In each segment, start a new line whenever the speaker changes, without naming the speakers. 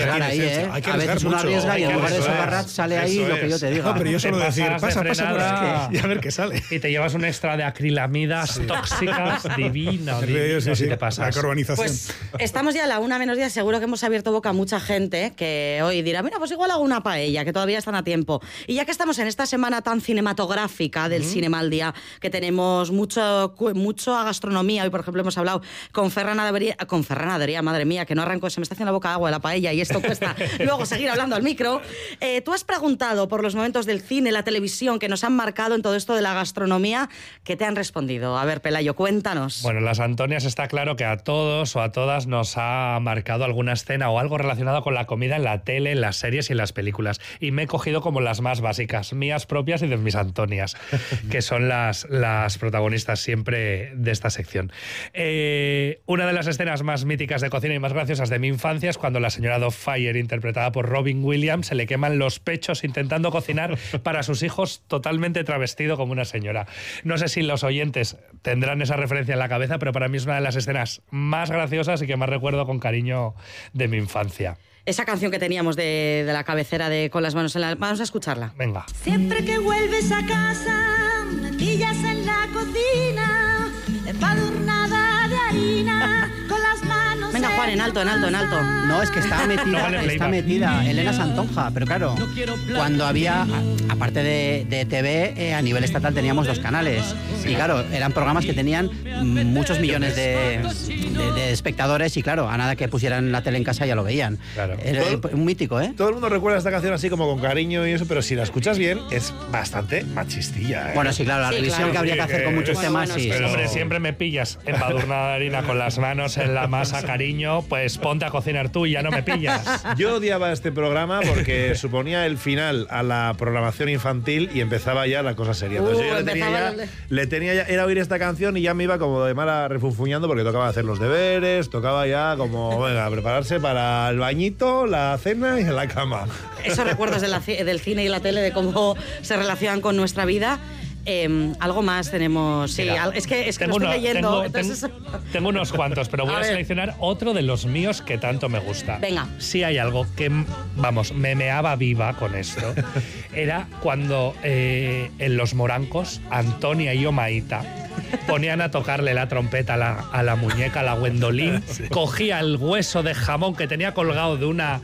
arriesgar ahí,
Hay que
a veces uno arriesga y en lugar de socarrat sale ahí lo que yo te diga.
No, pero yo suelo decir, pasa por aquí y a ver qué sale.
Y te llevas un extra de acrilamidas tóxicas divino.
Sí,
te pasas.
La carbonización.
Pues estamos ya a la 1:00 seguro que hemos abierto boca a mucha gente que hoy dirá, mira, pues igual hago una paella, que todavía están a tiempo. Y ya que estamos en esta semana tan cinematográfica del Cinema al Día, que tenemos mucho a gastronomía, hoy por ejemplo hemos hablado con Ferran Adrià, madre mía, que no arranco, se me está haciendo la boca agua de la paella y esto cuesta luego seguir hablando al micro. Tú has preguntado por los momentos del cine, la televisión que nos han marcado en todo esto de la gastronomía. ¿Qué te han respondido? A ver, Pelayo, cuéntanos.
Bueno, las Antonias está claro que a todos o a todas nos ha marcado alguna escena o algo relacionado con la comida en la tele, en las series y en las películas. Y me he cogido como las más básicas, mías propias y de mis Antonias, que son las protagonistas siempre de esta sección. Una de las escenas más míticas de cocina y más graciosas de mi infancia es cuando la señora Doubtfire, interpretada por Robin Williams, se le queman los pechos intentando cocinar para sus hijos totalmente travestido como una señora. No sé si los oyentes tendrán esa referencia en la cabeza, pero para mí es una de las escenas más graciosas y que más recuerdo con cariño de mi infancia.
Esa canción que teníamos de la cabecera de Con las manos en la... Vamos a escucharla.
Venga.
Siempre que vuelves a casa, me pillas en la cocina, embadurnada de harina, con las manos.
Venga, Juan, en alto.
No, es que está metida Elena Santonja, pero claro, cuando había, aparte de TV, a nivel estatal teníamos 2 canales. Y claro, eran programas que tenían muchos millones de espectadores y claro, a nada que pusieran la tele en casa ya lo veían.
Claro.
Era un mítico, ¿eh?
Todo el mundo recuerda esta canción así como con cariño y eso, pero si la escuchas bien, es bastante machistilla, ¿eh?
Bueno, sí, claro, la revisión que habría que hacer con muchos temas, sí.
Pero, hombre, siempre me pillas embadurnada de harina con las manos en la masa, cariño, pues ponte a cocinar tú y ya no me pillas.
Yo odiaba este programa porque suponía el final a la programación infantil y empezaba ya la cosa seria. Entonces yo le tenía ya, era oír esta canción y ya me iba como de mala refunfuñando porque tocaba hacer los deberes, tocaba ya como, venga, prepararse para el bañito, la cena y la cama.
Esos recuerdos del cine y la tele, de cómo se relacionan con nuestra vida. Algo más tenemos. Sí,
mira,
es que lo estoy leyendo.
Tengo unos cuantos, pero voy a seleccionar otro de los míos que tanto me gusta.
Venga.
Si hay algo que, vamos, me meaba viva con esto, era cuando en Los Morancos, Antonia y Omaita ponían a tocarle la trompeta a la muñeca, a la Gwendolyn, cogía el hueso de jamón que tenía colgado de una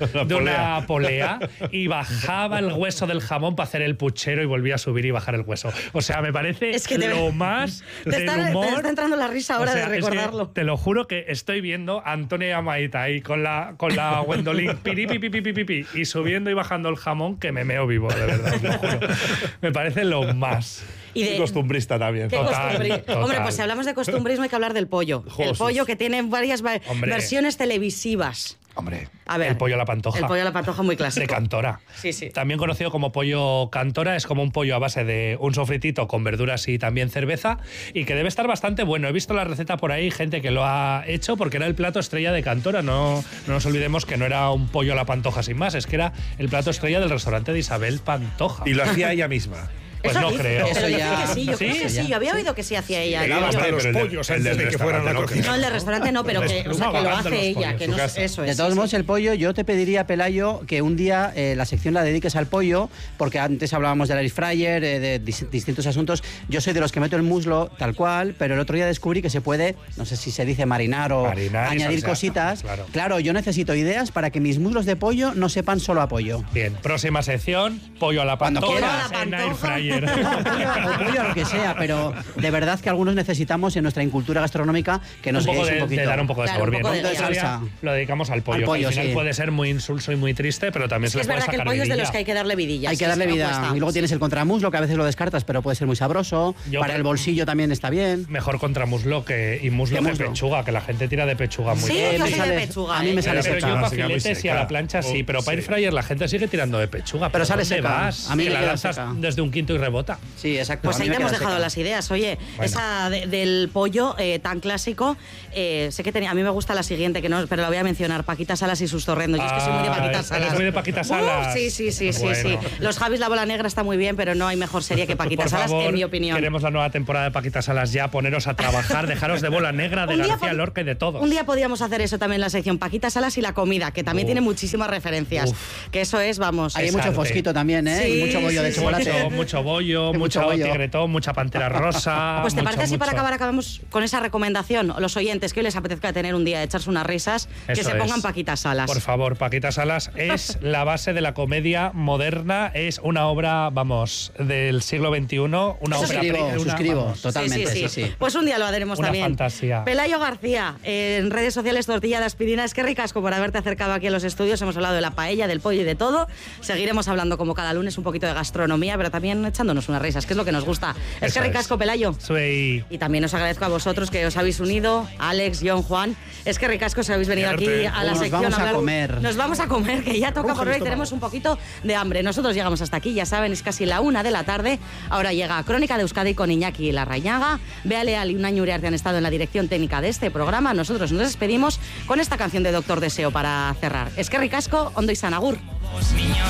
polea y bajaba el hueso del jamón para hacer el puchero y volvía a subir y bajar el hueso. O sea, me parece lo más del humor.
Te está entrando la risa ahora, o sea, de recordarlo.
Es que te lo juro que estoy viendo a Antonia y Amaita ahí con la Gwendolyn piripipipipipi y subiendo y bajando el jamón, que me meo vivo, de verdad. Te lo juro. Me parece lo más.
Y costumbrista también.
Total.
Hombre, pues si hablamos de costumbrismo hay que hablar del pollo. El pollo que tiene varias versiones televisivas.
Hombre,
a ver,
el pollo a la Pantoja.
El pollo a la Pantoja muy clásico.
De Cantora.
Sí, sí.
También conocido como pollo Cantora, es como un pollo a base de un sofritito con verduras y también cerveza, y que debe estar bastante bueno. He visto la receta por ahí, gente que lo ha hecho, porque era el plato estrella de Cantora. No nos olvidemos que no era un pollo a la Pantoja sin más, es que era el plato estrella del restaurante de Isabel Pantoja.
Y lo hacía ella misma.
Pues
eso
no
dice,
creo.
Eso ya...
que sí,
yo creo que sí. Yo había oído que sí hacía ella.
Hasta los pollos antes de que fueran a la cocina.
No, el del restaurante no, pero que, o sea, que lo hace ella. Que no, eso es.
De todos modos, el pollo, yo te pediría, Pelayo, que un día la sección la dediques al pollo, porque antes hablábamos del air fryer, de distintos asuntos. Yo soy de los que meto el muslo tal cual, pero el otro día descubrí que se puede, no sé si se dice marinar o añadir cositas. Claro, yo necesito ideas para que mis muslos de pollo no sepan solo a pollo.
Bien, próxima sección, pollo a la Pantoja en air fryer.
O pollo, lo que sea, pero de verdad que algunos necesitamos en nuestra incultura gastronómica que nos guíes un poquito.
De dar un poco de sabor, bien.
De salsa.
Lo dedicamos al pollo, que al final puede ser muy insulso y muy triste, pero también se le puede sacar vidilla.
Es verdad que el pollo es de los que hay que darle vidilla.
Hay que darle vida. Y luego tienes el contramuslo, que a veces lo descartas, pero puede ser muy sabroso. Para el bolsillo también está bien.
Mejor contramuslo y muslo que pechuga, que la gente tira de pechuga muy bien.
Sí, yo soy de pechuga.
A mí me sale seca.
Pero yo para filetes y a la plancha sí, pero para air fryer la gente sigue tirando de pechuga.
Pero sale seca.
A mí me la lanzas desde un quinto y rebota.
Sí, exacto.
Pues ahí te hemos dejado las ideas. Oye, bueno, esa del pollo tan clásico, sé que tenía, a mí me gusta la siguiente, que no, pero la voy a mencionar, Paquita Salas y sus torrendos. Yo es que soy muy de Paquita Salas.
Muy de Paquita Salas.
Sí. Los Javis, la bola negra está muy bien, pero no hay mejor serie que Paquita Salas, en mi opinión.
Queremos la nueva temporada de Paquita Salas ya, poneros a trabajar, dejaros de bola negra, de García Lorca y de todos.
Un día podíamos hacer eso también en la sección Paquita Salas y la comida, que también tiene muchísimas referencias. Que eso es, vamos.
Hay mucho fosquito también, ¿eh?
Sí,
y mucho bollo de chocolate.
Mucho bollo, mucho tigretón, mucha pantera rosa.
Pues te parece si para acabar acabamos con esa recomendación, los oyentes que hoy les apetezca tener un día de echarse unas risas, que se pongan Paquita Salas.
Por favor, Paquita Salas es la base de la comedia moderna, es una obra, vamos, del siglo XXI, una obra.
Suscribo, totalmente. Sí.
Pues un día lo haremos
una
también.
Fantasía.
Pelayo García, en redes sociales Tortilla de Aspirina, es que ricasco por haberte acercado aquí a los estudios, hemos hablado de la paella, del pollo y de todo. Seguiremos hablando como cada lunes un poquito de gastronomía, pero también echándonos unas risas, que es lo que nos gusta. Es que ricasco, Pelayo.
Soy...
Y también os agradezco a vosotros que os habéis unido, Alex, John, Juan. Es que ricasco os habéis venido aquí a la sección.
Nos vamos a comer.
Nos vamos a comer, que ya toca por hoy, tenemos un poquito de hambre. Nosotros llegamos hasta aquí, ya saben, es casi la 1 de la tarde. Ahora llega Crónica de Euskadi con Iñaki Larrañaga. Bea Leal y Unai Uriarte han estado en la dirección técnica de este programa. Nosotros nos despedimos con esta canción de Doctor Deseo para cerrar. Es que ricasco, ondo izan agur.